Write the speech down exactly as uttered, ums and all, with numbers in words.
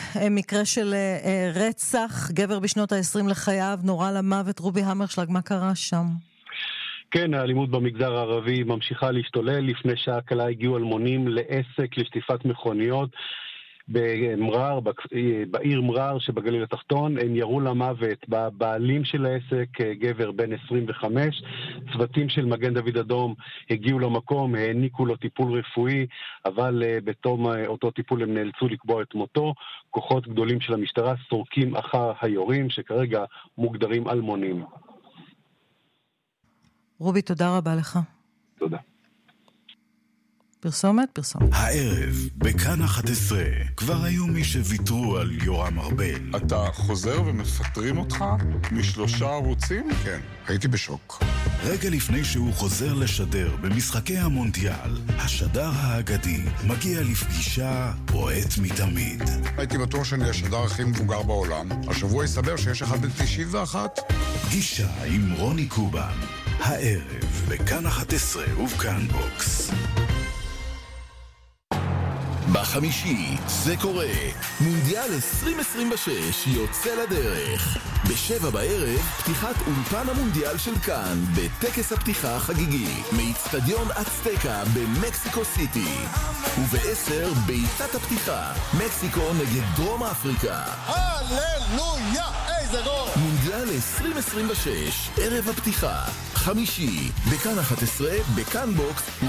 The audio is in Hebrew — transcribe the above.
מקרה של רצח, גבר בשנות ה-עשרים לחייו, נורא למוות. רובי המרשלג, מה קרה שם? כן, האלימות במגזר הערבי ממשיכה להשתולל. לפני שעה קלה הגיעו אלמונים לעסק לשטיפת מכוניות במרר, בעיר מרר שבגליל התחתון. הם ירו למוות בבעלים של העסק, גבר בן עשרים וחמש. צוותים של מגן דוד אדום הגיעו למקום, העניקו לו טיפול רפואי, אבל בתום אותו טיפול הם נאלצו לקבוע את מותו. כוחות גדולים של המשטרה סורקים אחר היורים, שכרגע מוגדרים אלמונים. רובי, תודה רבה לך. תודה. פרסומת, פרסומת. הערב, בכאן אחת עשרה, כבר היו מי שוויתרו על יורם ארבל. אתה חוזר ומפטרים אותך משלושה ערוצים? כן, הייתי בשוק. רגע לפני שהוא חוזר לשדר במשחקי המונדיאל, השדר האגדי מגיע לפגישה בועט מתמיד. הייתי בטוח שאני השדר הכי מבוגר בעולם. השבוע יסבר שיש אחד ב-תשעים ואחת. פגישה עם רוני קובן. הערב, בכאן אחת עשרה ובכאן בוקס. בחמישי זה קורה. מונדיאל עשרים עשרים ושש יוצא לדרך. בשבע בערב פתיחת אולפן המונדיאל של כאן בטקס הפתיחה החגיגי מאצטדיון אצטקה במקסיקו סיטי. ובעשר בעיטת הפתיחה מקסיקו נגד דרום אפריקה. הללויה, איזה גול! מונדיאל עשרים עשרים ושש ערב הפתיחה חמישי בכאן אחת עשרה בכאן בוקס